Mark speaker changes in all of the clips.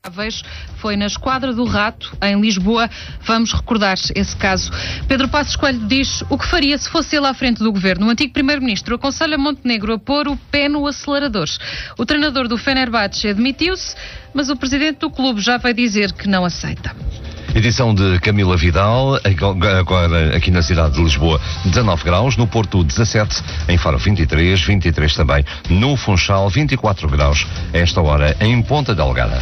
Speaker 1: Foi na Esquadra do Rato, em Lisboa. Vamos recordar esse caso. Pedro Passos Coelho diz o que faria se fosse ele à frente do governo. O antigo primeiro-ministro aconselha Montenegro a pôr o pé no acelerador. O treinador do Fenerbahçe admitiu-se, mas o presidente do clube já vai dizer que não aceita.
Speaker 2: Edição de Camila Vidal, agora aqui na cidade de Lisboa, 19 graus, no Porto 17, em Faro 23 também, no Funchal 24 graus, a esta hora em Ponta Delgada.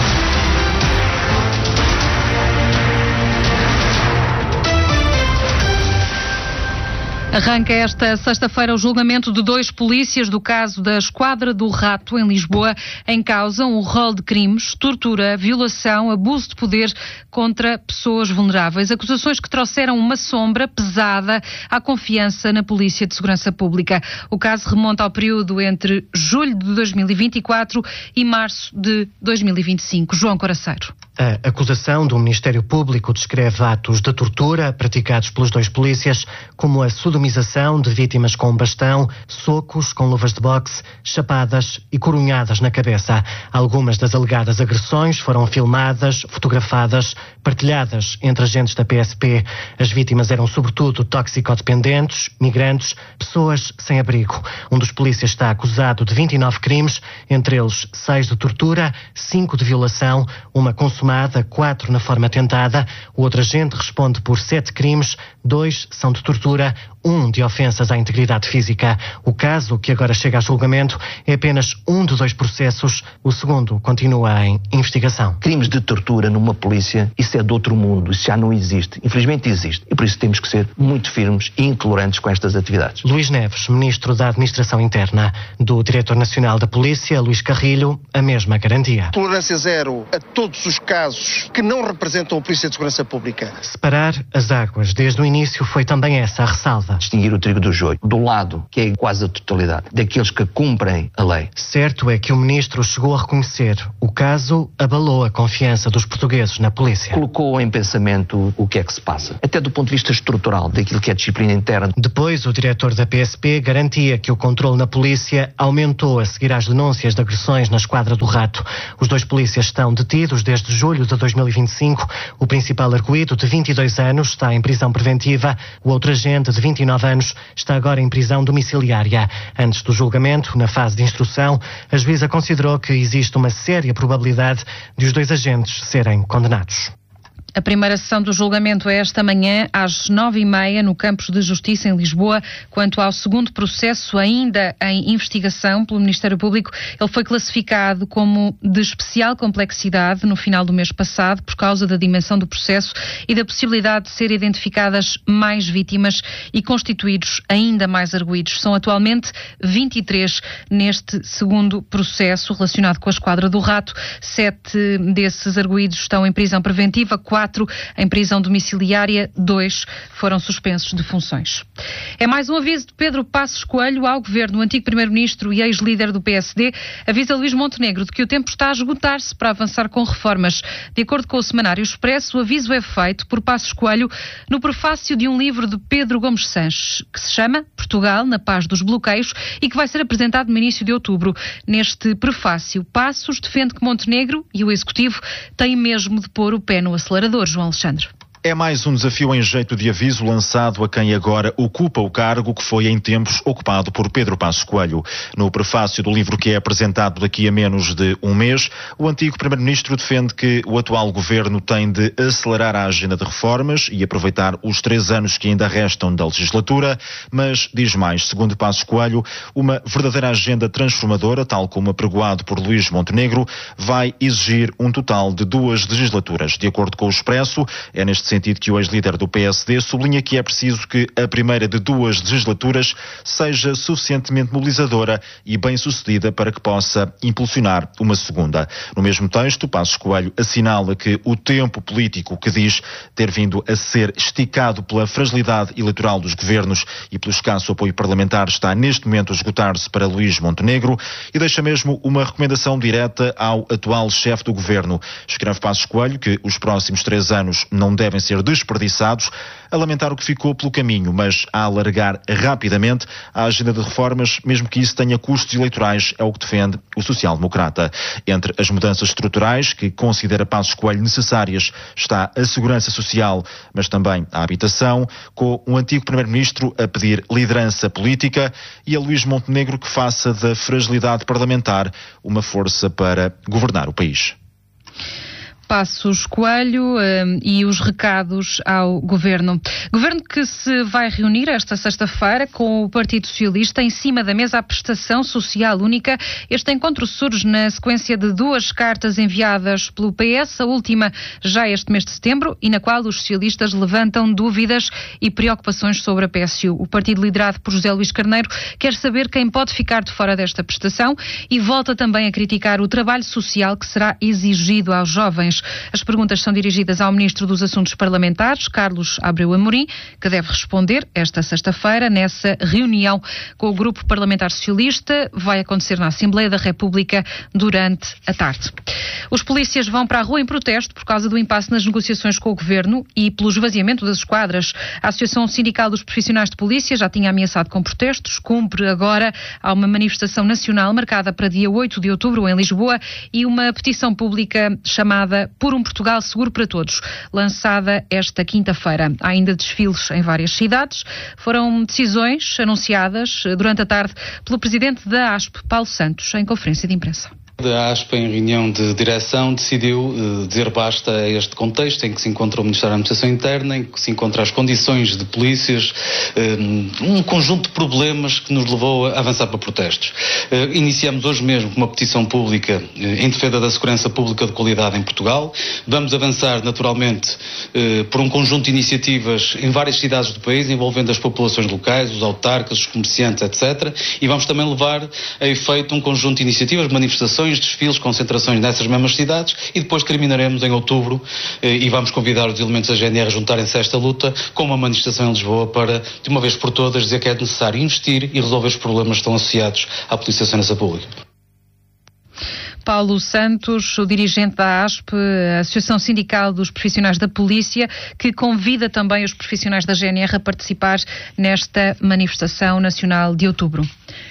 Speaker 1: Arranca esta sexta-feira o julgamento de 2 polícias do caso da Esquadra do Rato, em Lisboa. Em causa um rol de crimes, tortura, violação, abuso de poder contra pessoas vulneráveis. Acusações que trouxeram uma sombra pesada à confiança na Polícia de Segurança Pública. O caso remonta ao período entre julho de 2024 e março de 2025. João Coraceiro.
Speaker 3: A acusação do Ministério Público descreve atos de tortura praticados pelos 2 polícias, como a sodomização de vítimas com bastão, socos com luvas de boxe, chapadas e corunhadas na cabeça. Algumas das alegadas agressões foram filmadas, fotografadas, partilhadas entre agentes da PSP. As vítimas eram sobretudo toxicodependentes, migrantes, pessoas sem abrigo. Um dos polícias está acusado de 29 crimes, entre eles 6 de tortura, 5 de violação, uma consumada, 4 na forma tentada. O outro agente responde por 7 crimes, 2 são de tortura, 1 de ofensas à integridade física. O caso, que agora chega a julgamento, é apenas um de 2 processos. O segundo continua em investigação.
Speaker 4: Crimes de tortura numa polícia, isso é de outro mundo, isso já não existe. Infelizmente existe. E por isso temos que ser muito firmes e intolerantes com estas atividades.
Speaker 3: Luís Neves, Ministro da Administração Interna. Do Diretor Nacional da Polícia, Luís Carrilho, a mesma garantia.
Speaker 5: Tolerância zero a todos os casos que não representam a Polícia de Segurança Pública.
Speaker 3: Separar as águas. Desde o início foi também essa a ressalva.
Speaker 4: Distinguir o trigo do joio, do lado, que é quase a totalidade, daqueles que cumprem a lei.
Speaker 3: Certo é que o Ministro chegou a reconhecer o caso abalou a confiança dos portugueses na polícia.
Speaker 4: Colocou em pensamento o que é que se passa, até do ponto de vista estrutural, daquilo que é a disciplina interna.
Speaker 3: Depois, o diretor da PSP garantia que o controle na polícia aumentou a seguir às denúncias de agressões na Esquadra do Rato. Os 2 polícias estão detidos desde julho de 2025. O principal arguido, de 22 anos, está em prisão preventiva. O outro agente, de 29 anos, está agora em prisão domiciliária. Antes do julgamento, na fase de instrução, a juíza considerou que existe uma séria probabilidade de os 2 agentes serem condenados.
Speaker 1: A primeira sessão do julgamento é esta manhã, às 9h30, no Campos de Justiça, em Lisboa. Quanto ao segundo processo, ainda em investigação pelo Ministério Público, ele foi classificado como de especial complexidade no final do mês passado, por causa da dimensão do processo e da possibilidade de ser identificadas mais vítimas e constituídos ainda mais arguidos. São atualmente 23 neste segundo processo relacionado com a Esquadra do Rato. 7 desses arguidos estão em prisão preventiva, 4 em prisão domiciliária, 2 foram suspensos de funções. É mais um aviso de Pedro Passos Coelho ao Governo. O antigo Primeiro-Ministro e ex-líder do PSD avisa Luís Montenegro de que o tempo está a esgotar-se para avançar com reformas. De acordo com o Semanário Expresso, o aviso é feito por Passos Coelho no prefácio de um livro de Pedro Gomes Sanches, que se chama Portugal na Paz dos Bloqueios e que vai ser apresentado no início de outubro. Neste prefácio, Passos defende que Montenegro e o Executivo têm mesmo de pôr o pé no acelerador. João Alexandre.
Speaker 6: É mais um desafio em jeito de aviso lançado a quem agora ocupa o cargo que foi em tempos ocupado por Pedro Passos Coelho. No prefácio do livro que é apresentado daqui a menos de um mês, o antigo Primeiro-Ministro defende que o atual Governo tem de acelerar a agenda de reformas e aproveitar os 3 anos que ainda restam da legislatura, mas diz mais, segundo Passos Coelho, uma verdadeira agenda transformadora, tal como apregoado por Luís Montenegro, vai exigir um total de 2 legislaturas. De acordo com o Expresso, é neste sentido que o ex-líder do PSD sublinha que é preciso que a primeira de 2 legislaturas seja suficientemente mobilizadora e bem-sucedida para que possa impulsionar uma segunda. No mesmo texto, Passos Coelho assinala que o tempo político que diz ter vindo a ser esticado pela fragilidade eleitoral dos governos e pelo escasso apoio parlamentar está neste momento a esgotar-se para Luís Montenegro e deixa mesmo uma recomendação direta ao atual chefe do governo. Escreve Passos Coelho que os próximos 3 anos não devem ser desperdiçados, a lamentar o que ficou pelo caminho, mas a alargar rapidamente a agenda de reformas, mesmo que isso tenha custos eleitorais, é o que defende o social-democrata. Entre as mudanças estruturais, que considera Passos Coelho necessárias, está a segurança social, mas também a habitação, com o antigo primeiro-ministro a pedir liderança política e a Luís Montenegro que faça da fragilidade parlamentar uma força para governar o país.
Speaker 1: Passos Coelho e os recados ao Governo. Governo que se vai reunir esta sexta-feira com o Partido Socialista em cima da mesa a prestação social única. Este encontro surge na sequência de 2 cartas enviadas pelo PS, a última já este mês de setembro, e na qual os socialistas levantam dúvidas e preocupações sobre a PSU. O partido liderado por José Luís Carneiro quer saber quem pode ficar de fora desta prestação e volta também a criticar o trabalho social que será exigido aos jovens. As perguntas são dirigidas ao Ministro dos Assuntos Parlamentares, Carlos Abreu Amorim, que deve responder esta sexta-feira nessa reunião com o Grupo Parlamentar Socialista. Vai acontecer na Assembleia da República durante a tarde. Os polícias vão para a rua em protesto por causa do impasse nas negociações com o Governo e pelo esvaziamento das esquadras. A Associação Sindical dos Profissionais de Polícia já tinha ameaçado com protestos. Cumpre agora a uma manifestação nacional marcada para dia 8 de outubro em Lisboa e uma petição pública chamada Por um Portugal Seguro para Todos, lançada esta quinta-feira. Há ainda desfiles em várias cidades. Foram decisões anunciadas durante a tarde pelo presidente da ASP, Paulo Santos, em conferência de imprensa.
Speaker 7: A ASP, em reunião de direção, decidiu dizer basta a este contexto em que se encontra o Ministério da Administração Interna, em que se encontram as condições de polícias, um conjunto de problemas que nos levou a avançar para protestos. Iniciamos hoje mesmo uma petição pública em defesa da segurança pública de qualidade em Portugal. Vamos avançar, naturalmente, por um conjunto de iniciativas em várias cidades do país, envolvendo as populações locais, os autarcas, os comerciantes, etc. E vamos também levar a efeito um conjunto de iniciativas, manifestações, desfiles, concentrações nessas mesmas cidades e depois terminaremos em outubro e vamos convidar os elementos da GNR a juntarem-se a esta luta com uma manifestação em Lisboa para, de uma vez por todas, dizer que é necessário investir e resolver os problemas que estão associados à Polícia de Segurança Pública.
Speaker 1: Paulo Santos, o dirigente da ASP, a Associação Sindical dos Profissionais da Polícia, que convida também os profissionais da GNR a participar nesta manifestação nacional de outubro.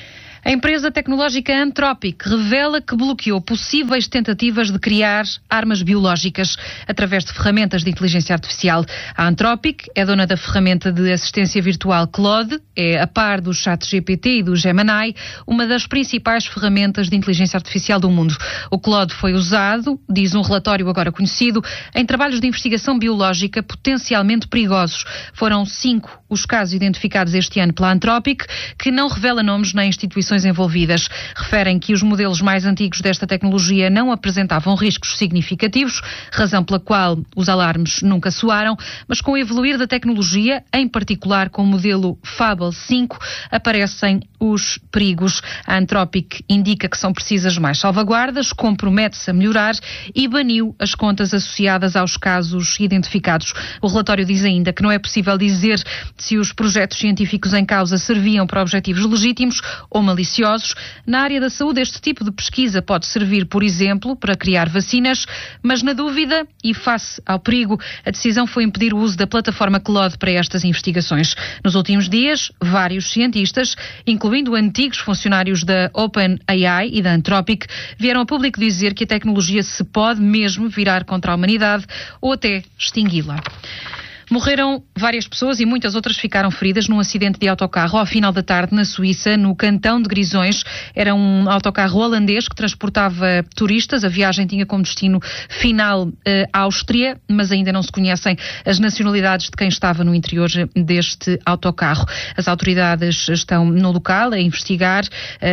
Speaker 1: A empresa tecnológica Anthropic revela que bloqueou possíveis tentativas de criar armas biológicas através de ferramentas de inteligência artificial. A Anthropic é dona da ferramenta de assistência virtual Claude, é, a par do ChatGPT e do Gemini, uma das principais ferramentas de inteligência artificial do mundo. O Claude foi usado, diz um relatório agora conhecido, em trabalhos de investigação biológica potencialmente perigosos. Foram 5 os casos identificados este ano pela Anthropic, que não revela nomes nem instituições envolvidas. Referem que os modelos mais antigos desta tecnologia não apresentavam riscos significativos, razão pela qual os alarmes nunca soaram, mas com o evoluir da tecnologia, em particular com o modelo Fable 5, aparecem os perigos. A Anthropic indica que são precisas mais salvaguardas, compromete-se a melhorar e baniu as contas associadas aos casos identificados. O relatório diz ainda que não é possível dizer se os projetos científicos em causa serviam para objetivos legítimos ou maliciosos. Na área da saúde, este tipo de pesquisa pode servir, por exemplo, para criar vacinas, mas na dúvida e face ao perigo, a decisão foi impedir o uso da plataforma Claude para estas investigações. Nos últimos dias, vários cientistas, incluindo antigos funcionários da OpenAI e da Anthropic, vieram a público dizer que a tecnologia se pode mesmo virar contra a humanidade ou até extingui-la. Morreram várias pessoas e muitas outras ficaram feridas num acidente de autocarro ao final da tarde na Suíça, no cantão de Grisões. Era um autocarro holandês que transportava turistas. A viagem tinha como destino final a Áustria, mas ainda não se conhecem as nacionalidades de quem estava no interior deste autocarro. As autoridades estão no local a investigar.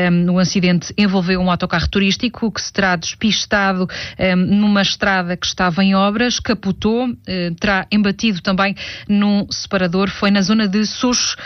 Speaker 1: O acidente envolveu um autocarro turístico que se terá despistado numa estrada que estava em obras, capotou, terá embatido também num separador. Foi na zona de Sousse,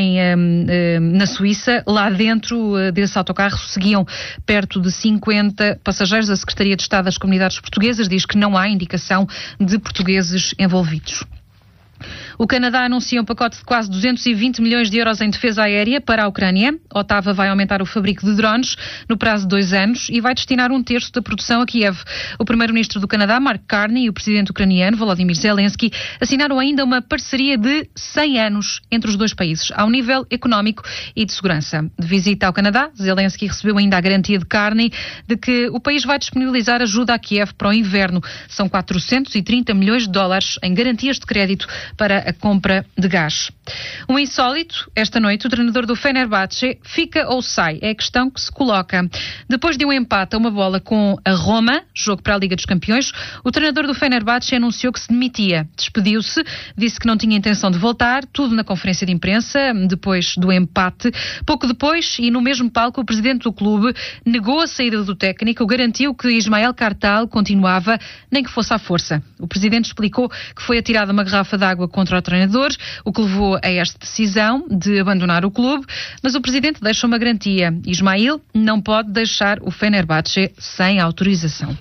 Speaker 1: na Suíça. Lá dentro desse autocarro seguiam perto de 50 passageiros. A Secretaria de Estado das Comunidades Portuguesas diz que não há indicação de portugueses envolvidos. O Canadá anuncia um pacote de quase 220 milhões de euros em defesa aérea para a Ucrânia. Ottawa vai aumentar o fabrico de drones no prazo de 2 anos e vai destinar 1/3 da produção a Kiev. O primeiro-ministro do Canadá, Mark Carney, e o presidente ucraniano, Volodymyr Zelensky, assinaram ainda uma parceria de 100 anos entre os dois países, ao nível económico e de segurança. De visita ao Canadá, Zelensky recebeu ainda a garantia de Carney de que o país vai disponibilizar ajuda a Kiev para o inverno. São 430 milhões de dólares em garantias de crédito para a compra de gás. Um insólito, esta noite, o treinador do Fenerbahçe fica ou sai? É a questão que se coloca. Depois de um empate a uma bola com a Roma, jogo para a Liga dos Campeões, o treinador do Fenerbahçe anunciou que se demitia. Despediu-se, disse que não tinha intenção de voltar, tudo na conferência de imprensa, depois do empate. Pouco depois, e no mesmo palco, o presidente do clube negou a saída do técnico, garantiu que Ismael Kartal continuava, nem que fosse à força. O presidente explicou que foi atirada uma garrafa de água contra o treinador, o que levou a esta decisão de abandonar o clube, mas o presidente deixa uma garantia. Ismail não pode deixar o Fenerbahçe sem autorização.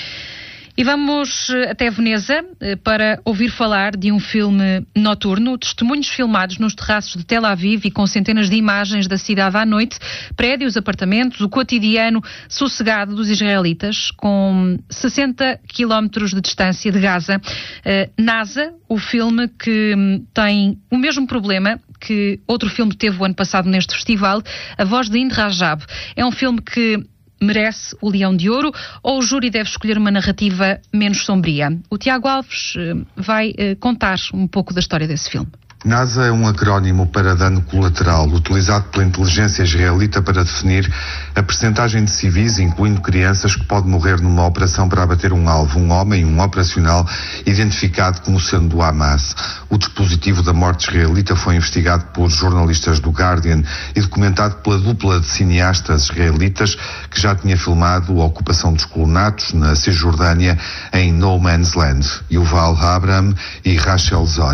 Speaker 1: E vamos até Veneza para ouvir falar de um filme noturno, testemunhos filmados nos terraços de Tel Aviv e com centenas de imagens da cidade à noite, prédios, apartamentos, o cotidiano sossegado dos israelitas, com 60 quilómetros de distância de Gaza. NASA, o filme que tem o mesmo problema que outro filme teve o ano passado neste festival, A Voz de Ind Rajab. É um filme que merece o Leão de Ouro ou o júri deve escolher uma narrativa menos sombria? O Tiago Alves vai contar um pouco da história desse filme.
Speaker 8: NASA é um acrónimo para dano colateral, utilizado pela inteligência israelita para definir a percentagem de civis, incluindo crianças, que pode morrer numa operação para abater um alvo, um homem, um operacional identificado como sendo do Hamas. O dispositivo da morte israelita foi investigado por jornalistas do Guardian e documentado pela dupla de cineastas israelitas que já tinha filmado a ocupação dos colonatos na Cisjordânia em No Man's Land, Yuval Abraham e Rachel Zor.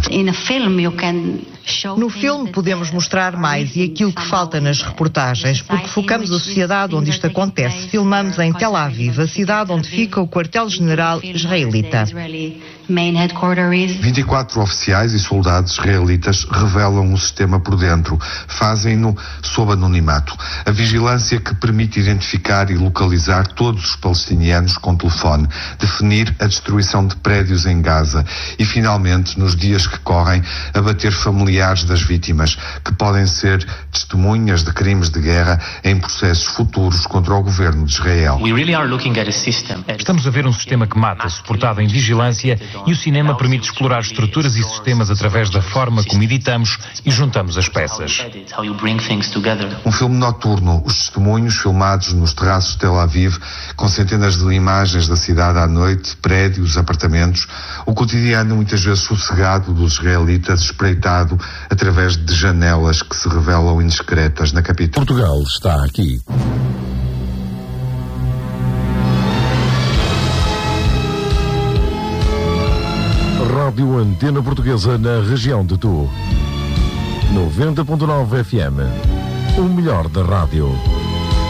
Speaker 9: No filme podemos mostrar mais e aquilo que falta nas reportagens, porque focamos a sociedade onde isto acontece. Filmamos em Tel Aviv, a cidade onde fica o quartel-general israelita.
Speaker 8: 24 oficiais e soldados israelitas revelam o sistema por dentro. Fazem-no sob anonimato. A vigilância que permite identificar e localizar todos os palestinianos com telefone, definir a destruição de prédios em Gaza e, finalmente, nos dias que correm, abater familiares das vítimas, que podem ser testemunhas de crimes de guerra em processos futuros contra o governo de Israel.
Speaker 10: Estamos a ver um sistema que mata, suportado em vigilância, e o cinema permite explorar estruturas e sistemas através da forma como editamos e juntamos as peças.
Speaker 8: Um filme noturno, os testemunhos filmados nos terraços de Tel Aviv, com centenas de imagens da cidade à noite, prédios, apartamentos, o cotidiano muitas vezes sossegado dos israelitas, espreitado através de janelas que se revelam indiscretas na capital.
Speaker 11: Portugal está aqui. Rádio Antena Portuguesa na região de Tu. 90.9 FM. O melhor da rádio.